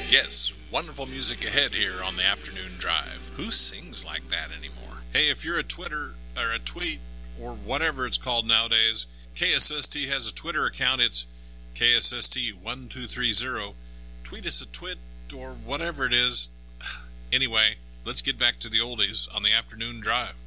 Yes, wonderful music ahead here on the afternoon drive. Who sings like that anymore? Hey, if you're a Twitter or a tweet or whatever it's called nowadays, KSST has a Twitter account. It's KSST1230. Tweet us a twit or whatever it is. Anyway, let's get back to the oldies on the afternoon drive.